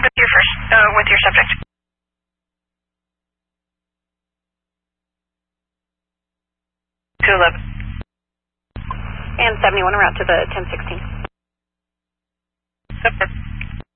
with your subject. To 11. And 71 around to the 1016. Separate.